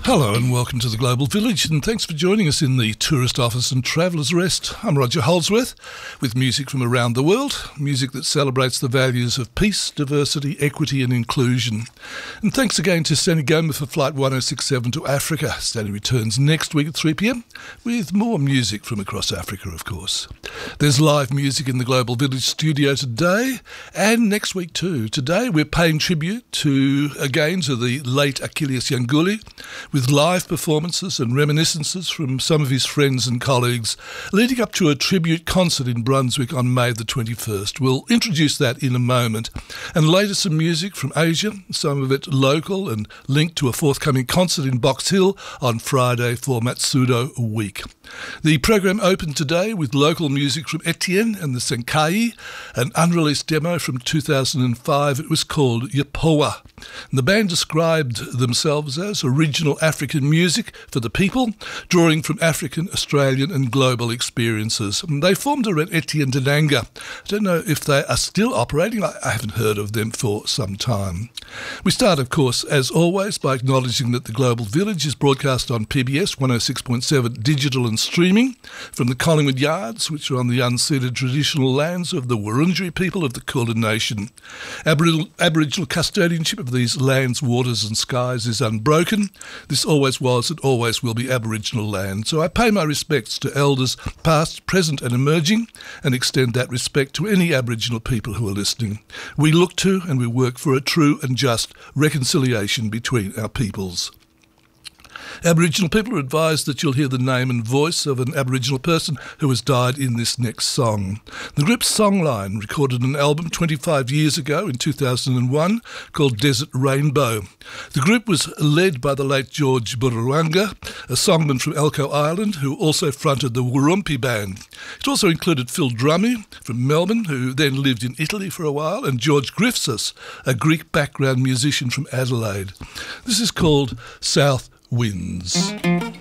Hello and welcome to the Global Village, and thanks for joining us in the Tourist Office and Traveller's Rest. I'm Roger Holdsworth with music from around the world, music that celebrates the values of peace, diversity, equity and inclusion. And thanks again to Stanley Goma for Flight 1067 to Africa. Stanley returns next week at 3 p.m. with more music from across Africa, of course. There's live music in the Global Village studio today and next week too. Today we're paying tribute to the late Achilles Yanguli, with live performances and reminiscences from some of his friends and colleagues, leading up to a tribute concert in Brunswick on May the 21st. We'll introduce that in a moment. And later some music from Asia, some of it local and linked to a forthcoming concert in Box Hill on Friday for Matsudo Week. The program opened today with local music from Etienne and the Senkai, an unreleased demo from 2005. It was called Yapowa. And the band described themselves as original African music for the people, drawing from African, Australian and global experiences. And they formed around Etienne Denanga. I don't know if they are still operating. I haven't heard of them for some time. We start, of course, as always, by acknowledging that the Global Village is broadcast on PBS 106.7 digital and streaming from the Collingwood Yards, which are on the unceded traditional lands of the Wurundjeri people of the Kulin Nation. Aboriginal custodianship of these lands, waters and skies is unbroken. This always was and always will be Aboriginal land. So I pay my respects to elders past, present and emerging, and extend that respect to any Aboriginal people who are listening. We look to and we work for a true and just reconciliation between our peoples. Aboriginal people are advised that you'll hear the name and voice of an Aboriginal person who has died in this next song. The group's Songline recorded an album 25 years ago in 2001 called Desert Rainbow. The group was led by the late George Bururanga, a songman from Elcho Island who also fronted the Warumpi Band. It also included Phil Drummy from Melbourne, who then lived in Italy for a while, and George Griffiths, a Greek background musician from Adelaide. This is called South Winds.